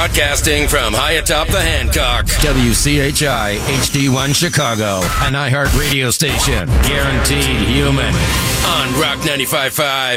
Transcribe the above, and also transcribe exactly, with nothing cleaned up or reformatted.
Broadcasting from high atop the Hancock. W C H I H D one Chicago, an iHeart radio station. Guaranteed human. On Rock ninety-five point five.